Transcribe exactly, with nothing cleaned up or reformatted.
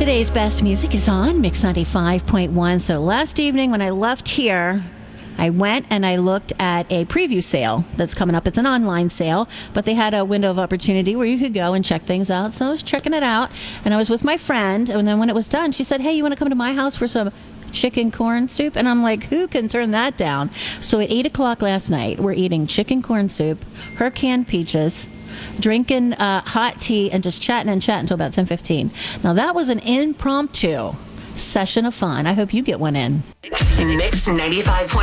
Today's best music is on Mix ninety-five point one. So last evening when I left here, I went and I looked at a preview sale that's coming up. It's an online sale, but they had a window of opportunity where you could go and check things out. So I was checking it out, and I was with my friend, and then when it was done, she said, hey, you want to come to my house for some chicken corn soup? And I'm like, who can turn that down? So at eight o'clock last night, we're eating chicken corn soup, her canned peaches, drinking uh, hot tea, and just chatting and chatting until about ten fifteen. Now, that was an impromptu session of fun. I hope you get one in. Mix ninety-five point one.